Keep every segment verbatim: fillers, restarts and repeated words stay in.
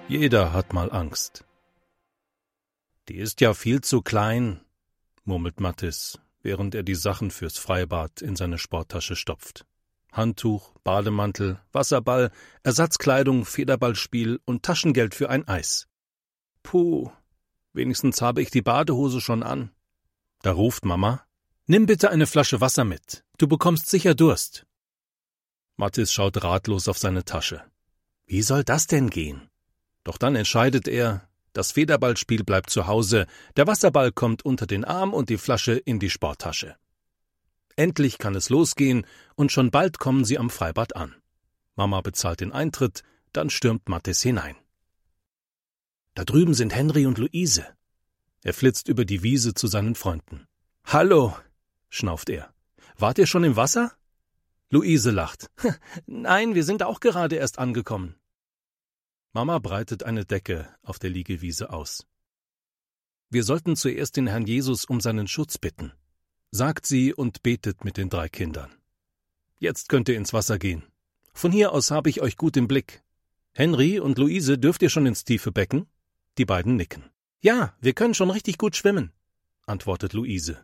Jeder hat mal Angst. Die ist ja viel zu klein, murmelt Mathis, während er die Sachen fürs Freibad in seine Sporttasche stopft. Handtuch, Bademantel, Wasserball, Ersatzkleidung, Federballspiel und Taschengeld für ein Eis. Puh, wenigstens habe ich die Badehose schon an. Da ruft Mama: »Nimm bitte eine Flasche Wasser mit, du bekommst sicher Durst.« Mathis schaut ratlos auf seine Tasche. Wie soll das denn gehen? Doch dann entscheidet er, das Federballspiel bleibt zu Hause, der Wasserball kommt unter den Arm und die Flasche in die Sporttasche. Endlich kann es losgehen und schon bald kommen sie am Freibad an. Mama bezahlt den Eintritt, dann stürmt Mathis hinein. Da drüben sind Henry und Luise. Er flitzt über die Wiese zu seinen Freunden. »Hallo«, schnauft er. »Wart ihr schon im Wasser?« Luise lacht. »Nein, wir sind auch gerade erst angekommen.« Mama breitet eine Decke auf der Liegewiese aus. »Wir sollten zuerst den Herrn Jesus um seinen Schutz bitten«, sagt sie und betet mit den drei Kindern. »Jetzt könnt ihr ins Wasser gehen. Von hier aus habe ich euch gut im Blick. Henry und Luise, dürft ihr schon ins tiefe Becken?« Die beiden nicken. »Ja, wir können schon richtig gut schwimmen«, antwortet Luise.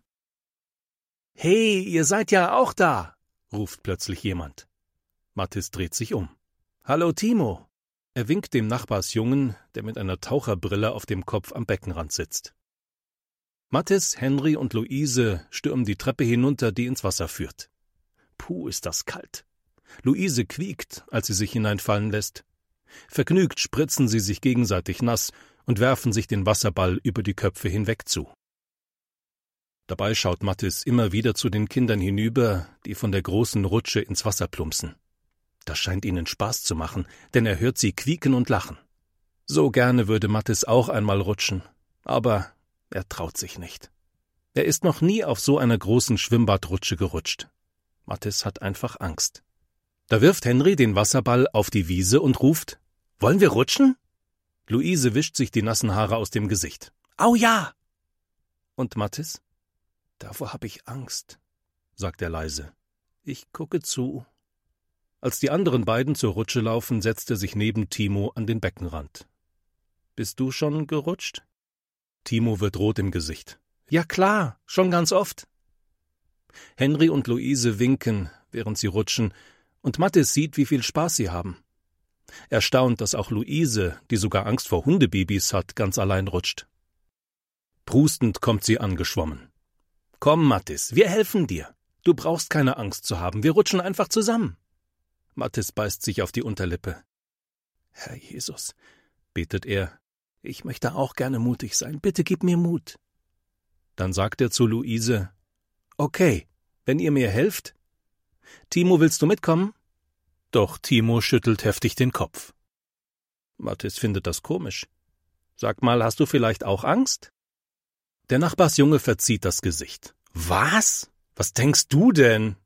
»Hey, ihr seid ja auch da«, ruft plötzlich jemand. Mathis dreht sich um. »Hallo Timo.« Er winkt dem Nachbarsjungen, der mit einer Taucherbrille auf dem Kopf am Beckenrand sitzt. Mathis, Henry und Luise stürmen die Treppe hinunter, die ins Wasser führt. Puh, ist das kalt. Luise quiekt, als sie sich hineinfallen lässt. Vergnügt spritzen sie sich gegenseitig nass und werfen sich den Wasserball über die Köpfe hinweg zu. Dabei schaut Mathis immer wieder zu den Kindern hinüber, die von der großen Rutsche ins Wasser plumpsen. Das scheint ihnen Spaß zu machen, denn er hört sie quieken und lachen. So gerne würde Mathis auch einmal rutschen, aber er traut sich nicht. Er ist noch nie auf so einer großen Schwimmbadrutsche gerutscht. Mathis hat einfach Angst. Da wirft Henry den Wasserball auf die Wiese und ruft: »Wollen wir rutschen?« Luise wischt sich die nassen Haare aus dem Gesicht. »Au ja!« Und Mathis? »Davor habe ich Angst«, sagt er leise. »Ich gucke zu.« Als die anderen beiden zur Rutsche laufen, setzt er sich neben Timo an den Beckenrand. »Bist du schon gerutscht?« Timo wird rot im Gesicht. »Ja klar, schon ganz oft.« Henry und Luise winken, während sie rutschen, und Mathis sieht, wie viel Spaß sie haben. Erstaunt, dass auch Luise, die sogar Angst vor Hundebabys hat, ganz allein rutscht. Prustend kommt sie angeschwommen. »Komm, Mathis, wir helfen dir. Du brauchst keine Angst zu haben, wir rutschen einfach zusammen.« Mathis beißt sich auf die Unterlippe. »Herr Jesus«, betet er, »ich möchte auch gerne mutig sein, bitte gib mir Mut.« Dann sagt er zu Luise: »Okay, wenn ihr mir helft. Timo, willst du mitkommen?« Doch Timo schüttelt heftig den Kopf. Mathis findet das komisch. »Sag mal, hast du vielleicht auch Angst?« Der Nachbarsjunge verzieht das Gesicht. »Was? Was denkst du denn?«